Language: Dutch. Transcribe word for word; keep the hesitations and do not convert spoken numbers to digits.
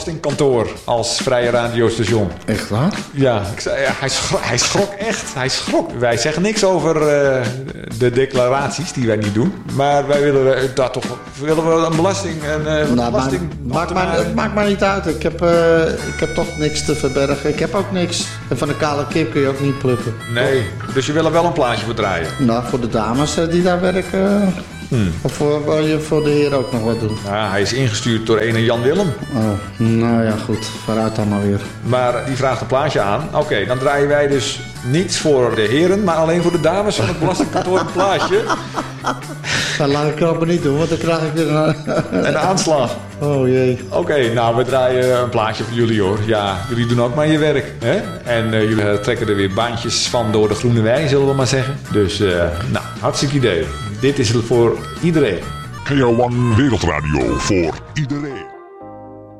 belastingkantoor als vrije radiostation. Echt waar? Ja, ik zei, ja hij, schrok, hij schrok echt. Hij schrok. Wij zeggen niks over uh, de declaraties die wij niet doen. Maar wij willen uh, daar toch willen we een belasting... Een, uh, nou, belasting maakt maar, het maakt maar niet uit. Ik heb, uh, ik heb toch niks te verbergen. Ik heb ook niks. En van een kale kip kun je ook niet plukken. Nee, dus je wil er wel een plaatje voor draaien? Nou, voor de dames die daar werken... Hmm. Of voor, wil je voor de heer ook nog wat doen? Nou, hij is ingestuurd door ene Jan Willem. Oh, nou ja, goed. Vooruit dan maar weer. Maar die vraagt een plaatje aan. Oké, okay, dan draaien wij dus niet voor de heren, maar alleen voor de dames van het belastingkantoor een plaatje. Nou, laat ik dat maar niet doen, want dan krijg ik weer een... een aanslag. Oh jee. Oké, okay, nou, we draaien een plaatje voor jullie hoor. Ja, jullie doen ook maar je werk. Hè? En uh, jullie trekken er weer bandjes van door de groene wei, zullen we maar zeggen. Dus, uh, nou, hartstikke idee. Dit is voor iedereen. K L one Wereldradio voor iedereen.